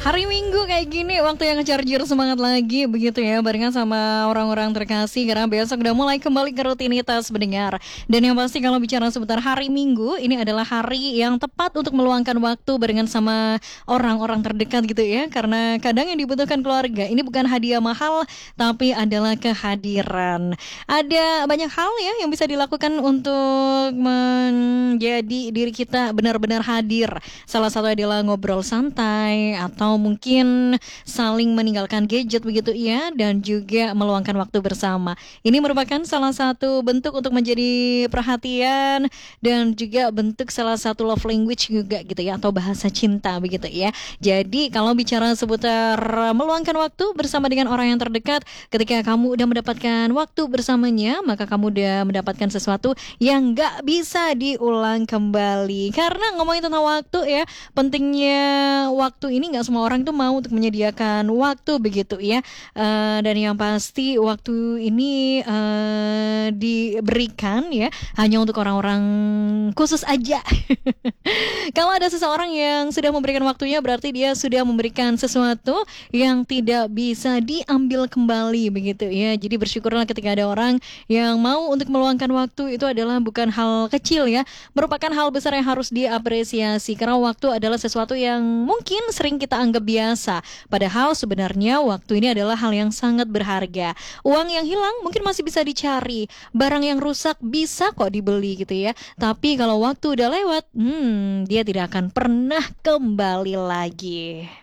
Hari Minggu kayak gini, waktu yang nge-charger semangat lagi begitu ya, barengan sama orang-orang terkasih karena besok udah mulai kembali ke rutinitas mendengar. Dan yang pasti kalau bicara seputar hari Minggu, ini adalah hari yang tepat untuk meluangkan waktu barengan sama orang-orang terdekat gitu ya. Karena kadang yang dibutuhkan keluarga ini bukan hadiah mahal, tapi adalah kehadiran. Ada banyak hal ya yang bisa dilakukan untuk menjadi diri kita benar-benar hadir. Salah satu adalah ngobrol santai atau mungkin saling meninggalkan gadget begitu ya, dan juga meluangkan waktu bersama. Ini merupakan salah satu bentuk untuk menjadi perhatian dan juga bentuk salah satu love language juga gitu ya, atau bahasa cinta begitu ya. Jadi kalau bicara seputar meluangkan waktu bersama dengan orang yang terdekat, ketika kamu udah mendapatkan waktu bersamanya, maka kamu udah mendapatkan sesuatu yang gak bisa diulang kembali. Karena ngomongin tentang waktu ya, pentingnya waktu ini nggak semua orang tuh mau untuk menyediakan waktu begitu ya. Dan yang pasti waktu ini diberikan ya hanya untuk orang-orang khusus aja. Kalau ada seseorang yang sudah memberikan waktunya, berarti dia sudah memberikan sesuatu yang tidak bisa diambil kembali begitu ya. Jadi bersyukurlah ketika ada orang yang mau untuk meluangkan waktu. Itu adalah bukan hal kecil ya, merupakan hal besar yang harus diapresiasi. Karena waktu adalah sesuatu yang mungkin sering kita anggap biasa, padahal sebenarnya waktu ini adalah hal yang sangat berharga. Uang yang hilang mungkin masih bisa dicari, barang yang rusak bisa kok dibeli gitu ya. Tapi kalau waktu udah lewat, dia tidak akan pernah kembali lagi.